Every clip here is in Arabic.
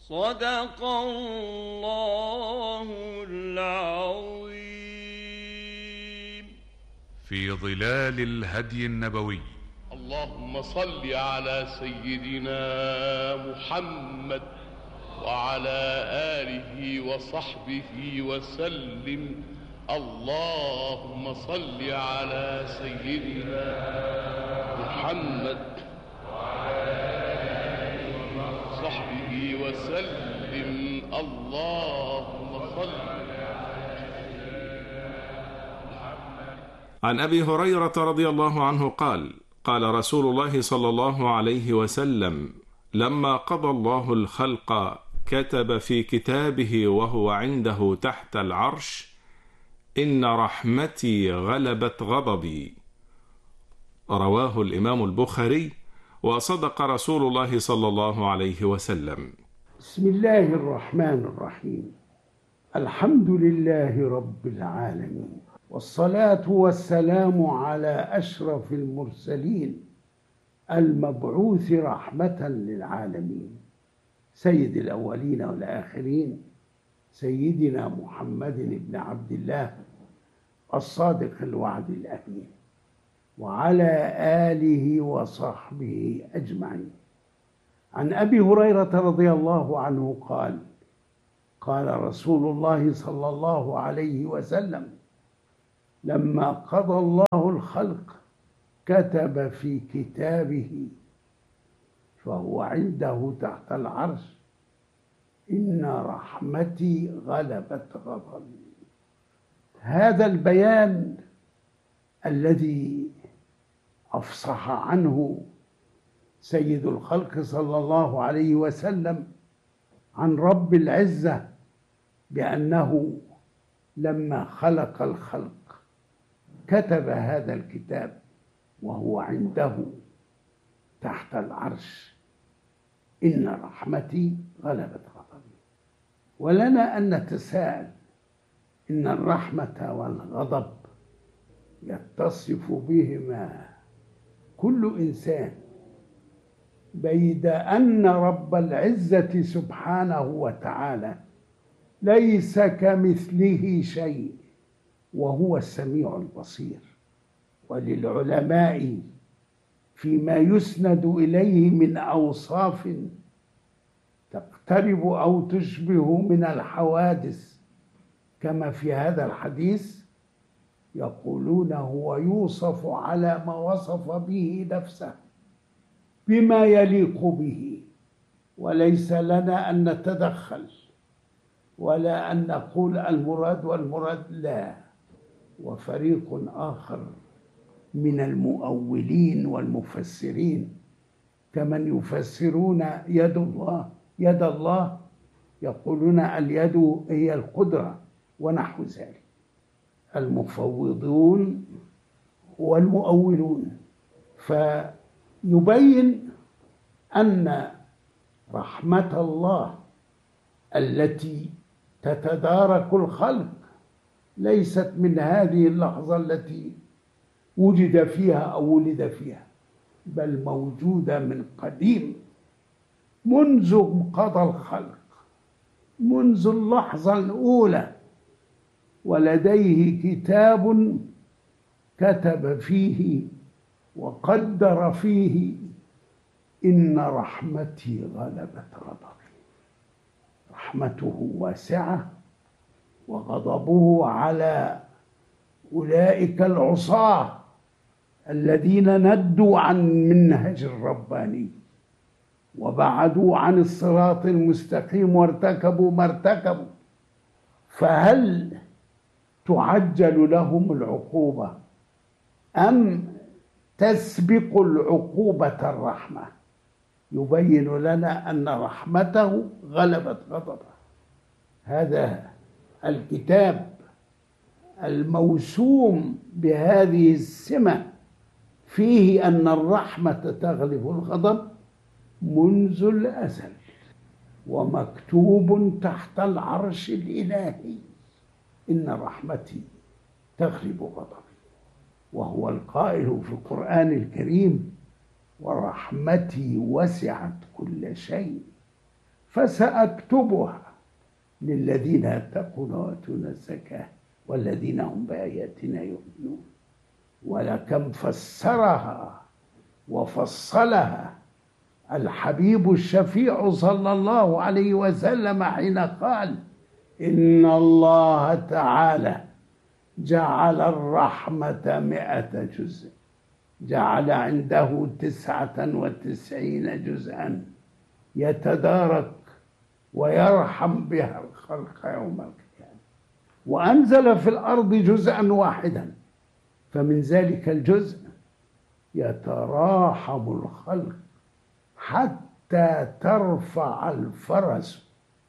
صدق الله العظيم. في ظلال الهدي النبوي. اللهم صل على سيدنا محمد وعلى آله وصحبه وسلم. اللهم صل على سيدنا محمد وعلى آله وصحبه وسلم. اللهم صل عن أبي هريرة رضي الله عنه قال: قال رسول الله صلى الله عليه وسلم: لما قضى الله الخلق كتب في كتابه وهو عنده تحت العرش: إن رحمتي غلبت غضبي. رواه الإمام البخاري، وصدق رسول الله صلى الله عليه وسلم. بسم الله الرحمن الرحيم. الحمد لله رب العالمين، والصلاة والسلام على أشرف المرسلين المبعوث رحمة للعالمين، سيد الأولين والآخرين، سيدنا محمد بن عبد الله الصادق الوعد الأمين، وعلى آله وصحبه أجمعين. عن أبي هريرة رضي الله عنه قال: قال رسول الله صلى الله عليه وسلم: لما قضى الله الخلق كتب في كتابه فهو عنده تحت العرش: إن رحمتي غلبت غضبي. هذا البيان الذي أفصح عنه سيد الخلق صلى الله عليه وسلم عن رب العزة بأنه لما خلق الخلق كتب هذا الكتاب وهو عنده تحت العرش: إن رحمتي غلبت غضبي. ولنا أن نتساءل: إن الرحمة والغضب يتصف بهما كل إنسان، بيد أن رب العزة سبحانه وتعالى ليس كمثله شيء وهو السميع البصير. وللعلماء فيما يسند إليه من أوصاف تقترب أو تشبه من الحوادث كما في هذا الحديث، يقولون هو يوصف على ما وصف به نفسه بما يليق به، وليس لنا أن نتدخل ولا أن نقول المراد والمراد لا. وفريق آخر من المؤولين والمفسرين كمن يفسرون يد الله يقولون اليد هي القدرة ونحو ذلك، المفوضون والمؤولون. فيبين أن رحمة الله التي تتدارك الخلق ليست من هذه اللحظة التي وجد فيها أو ولد فيها، بل موجودة من قديم، منذ قضى الخلق، منذ اللحظة الأولى. ولديه كتاب كتب فيه وقدر فيه: إن رحمتي غلبت غضبي. رحمته واسعة وغضبه على أولئك العصاة الذين ندوا عن منهج الرباني وبعدوا عن الصراط المستقيم وارتكبوا ما ارتكبوا. فهل تعجل لهم العقوبة أم تسبق العقوبة الرحمة؟ يبين لنا أن رحمته غلبت غضبه. هذا الكتاب الموسوم بهذه السمة فيه أن الرحمة تغلب الغضب منذ الأزل، ومكتوب تحت العرش الإلهي: إن رحمتي تغلب غضبي. وهو القائل في القرآن الكريم: ورحمتي وسعت كل شيء فسأكتبها للذين يتقون ويؤتون الزكاة والذين هم بآياتنا يؤمنون. ولكم فسرها وفصلها الحبيب الشفيع صلى الله عليه وسلم حين قال: إن الله تعالى جعل الرحمة 100 جزء، جعل عنده 99 جزءا يتدارك ويرحم بها الخلق يوم القيامة، وأنزل في الأرض جزءا واحدا، فمن ذلك الجزء يتراحم الخلق حتى ترفع الفرس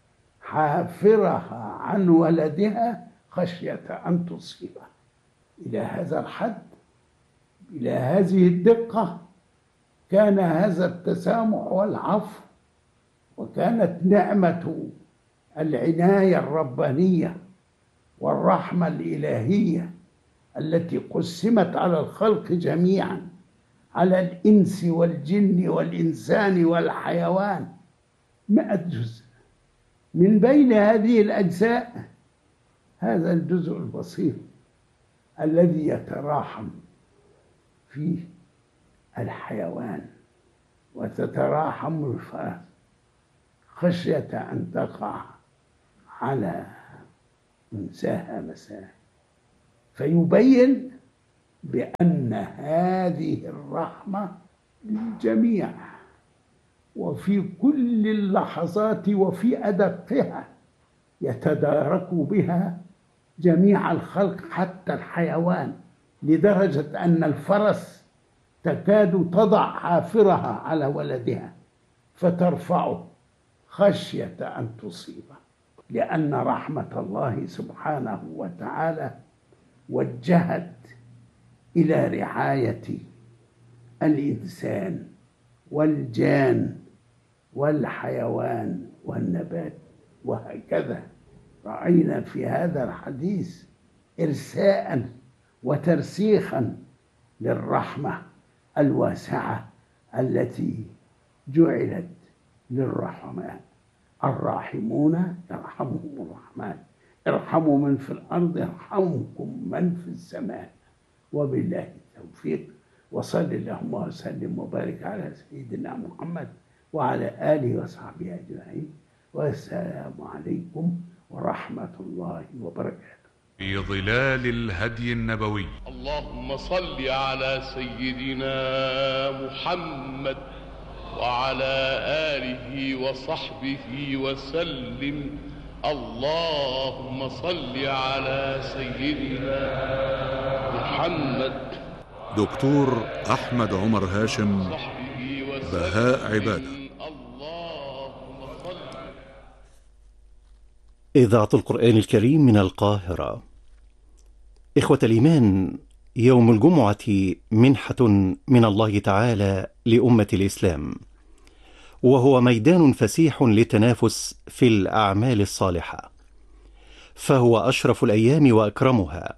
حافرها عن ولدها خشية أن تصيبه. إلى هذا الحد، إلى هذه الدقة كان هذا التسامح والعفو، وكانت نعمة العناية الربانية والرحمة الإلهية التي قسمت على الخلق جميعا، على الإنس والجن والإنسان والحيوان، 100 جزء. من بين هذه الأجزاء هذا الجزء البسيط الذي يتراحم فيه الحيوان وتتراحم الفرس خشية أن تقع على أنثاها مساء، فيبين بأن هذه الرحمة للجميع وفي كل اللحظات وفي أدقها يتدارك بها جميع الخلق حتى الحيوان، لدرجة أن الفرس تكاد تضع حافرها على ولدها فترفعه خشية أن تصيبه، لأن رحمة الله سبحانه وتعالى وجهت إلى رعاية الإنسان والجان والحيوان والنبات. وهكذا رأينا في هذا الحديث إرساء وترسيخا للرحمة الواسعة التي جعلت للرحماء. الراحمون يرحمهم الرحمن، ارحموا من في الأرض يرحمكم من في السماء. وبالله التوفيق، وصل اللهم وسلم وبارك على سيدنا محمد وعلى آله وصحبه أجمعين، والسلام عليكم ورحمة الله وبركاته. في ظلال الهدي النبوي. اللهم صل على سيدنا محمد وعلى آله وصحبه وسلم. اللهم صل على سيدنا محمد. دكتور أحمد عمر هاشم، بهاء عبادة. اللهم صل. إذاعة القرآن الكريم من القاهرة. إخوة الإيمان، يوم الجمعة منحة من الله تعالى لأمة الإسلام، وهو ميدان فسيح للتنافس في الأعمال الصالحة، فهو أشرف الأيام وأكرمها،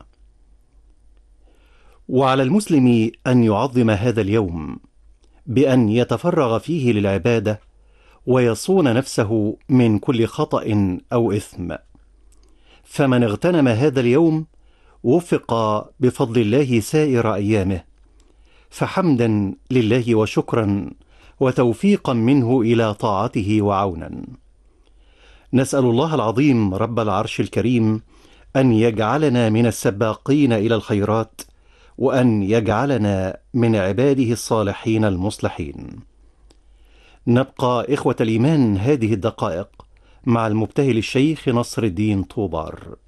وعلى المسلم أن يعظم هذا اليوم بأن يتفرغ فيه للعبادة ويصون نفسه من كل خطأ أو إثم. فمن اغتنم هذا اليوم وفق بفضل الله سائر أيامه، فحمدا لله وشكرا وتوفيقا منه إلى طاعته وعونا. نسأل الله العظيم رب العرش الكريم أن يجعلنا من السباقين إلى الخيرات، وأن يجعلنا من عباده الصالحين المصلحين. نبقى إخوة الإيمان هذه الدقائق مع المبتهل الشيخ نصر الدين طوبار.